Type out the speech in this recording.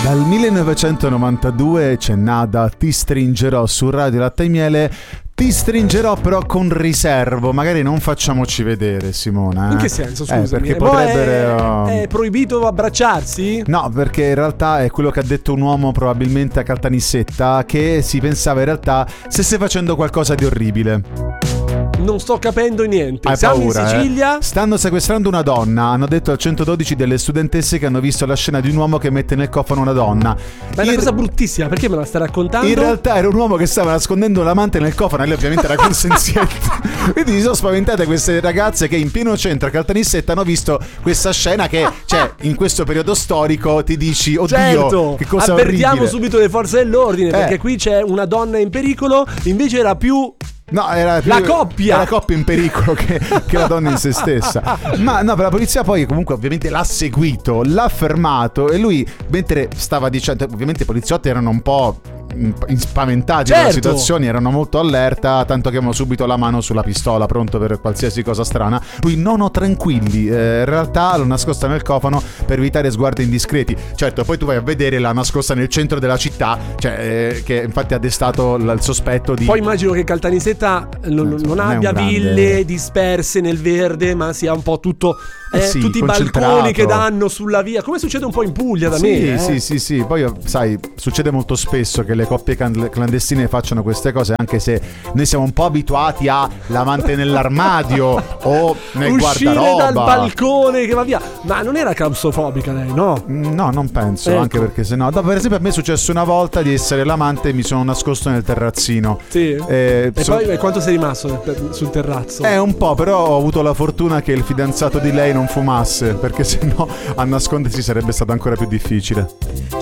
Dal 1992 c'è Nada, Ti stringerò su Radio Latte e Miele. Ti stringerò però con riservo, magari non facciamoci vedere, Simona. In che senso, scusami? Perché potrebbero... È proibito abbracciarsi? No, perché in realtà è quello che ha detto un uomo probabilmente a Caltanissetta, che si pensava in realtà stesse facendo qualcosa di orribile. Non sto capendo niente. Hai Siamo paura, in Sicilia? Stanno sequestrando una donna. Hanno detto al 112 delle studentesse che hanno visto la scena di un uomo che mette nel cofano una donna. Ma è una cosa bruttissima, perché me la stai raccontando? In realtà era un uomo che stava nascondendo l'amante nel cofano e lei ovviamente era consenziente. Quindi si sono spaventate queste ragazze che in pieno centro a Caltanissetta hanno visto questa scena che, cioè, in questo periodo storico ti dici, oddio, certo, che cosa avvertiamo orribile. subito le forze dell'ordine, perché qui c'è una donna in pericolo, invece era più... No, era più, la coppia! La coppia in pericolo che la donna in se stessa. Ma no, per la polizia poi comunque ovviamente l'ha seguito, l'ha fermato e lui, mentre stava dicendo, ovviamente i poliziotti erano un po' spaventati dalla situazione, erano molto allerta, tanto che avevano subito la mano sulla pistola, pronto per qualsiasi cosa strana. Lui no, tranquilli, in realtà l'ho nascosta nel cofano per evitare sguardi indiscreti. Certo, poi tu vai a vedere, l'ha nascosta nel centro della città, cioè che infatti ha destato il sospetto di... Poi immagino che Caltanissetta non abbia ville disperse nel verde, ma sia un po' tutto... sì, tutti i balconi che danno sulla via, come succede un po' in Puglia da me. Sì. Poi sai, succede molto spesso che le coppie clandestine facciano queste cose, anche se noi siamo un po' abituati a l'amante nell'armadio o nel uscire guardaroba, dal balcone che va via. Ma non era claustrofobica lei, no? No, non penso, anche perché sennò. Per esempio a me è successo una volta di essere l'amante e mi sono nascosto nel terrazzino. Sì. E poi quanto sei rimasto sul terrazzo? Un po', però ho avuto la fortuna che il fidanzato di lei non fumasse, perché sennò a nascondersi sarebbe stato ancora più difficile.